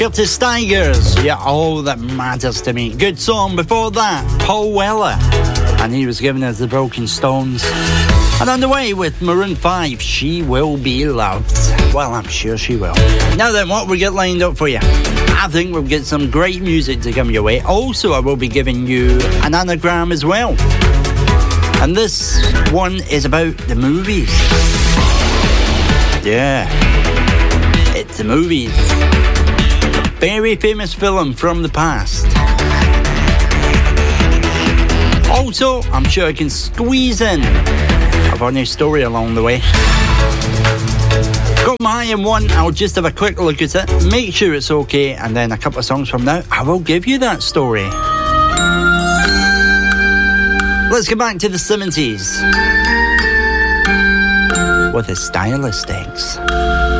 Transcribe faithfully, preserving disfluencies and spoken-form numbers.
Curtis Stigers, yeah, all that matters to me. Good song. Before that, Paul Weller, and he was giving us the Broken Stones. And on the way with Maroon five, She Will Be Loved. Well, I'm sure she will. Now then, what we get lined up for you? I think we'll get some great music to come your way. Also, I will be giving you an anagram as well. And this one is about the movies. Yeah, it's the movies. A very famous film from the past. Also, I'm sure I can squeeze in a funny story along the way. Got my in one, I'll just have a quick look at it, make sure it's okay, and then a couple of songs from now, I will give you that story. Let's get back to the seventies with the Stylistics.